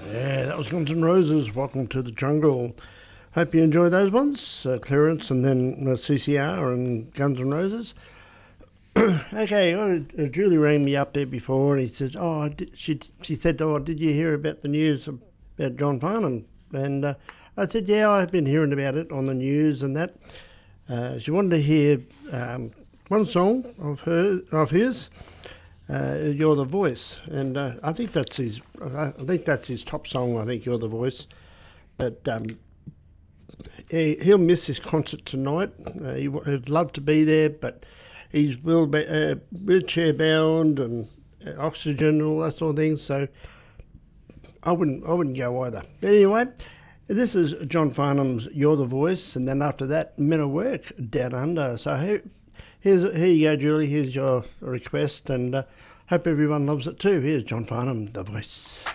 Yeah, that was Guns N' Roses. Welcome to the Jungle. Hope you enjoyed those ones. Clearance and then CCR and Guns N' Roses. Okay, Julie rang me up there before and he said, she said, did you hear about the news about John Farnham? And I said, yeah, I've been hearing about it on the news and that. She wanted to hear one song of his. You're the Voice, and I think that's his. I think that's his top song. I think You're the Voice, but he'll miss his concert tonight. He'd love to be there, but he's wheelchair bound and oxygen and all that sort of thing. So I wouldn't go either. But anyway, this is John Farnham's You're the Voice, and then after that, Men at Work, Down Under. So here you go, Julie. Here's your request, and hope everyone loves it too. Here's John Farnham, The Voice.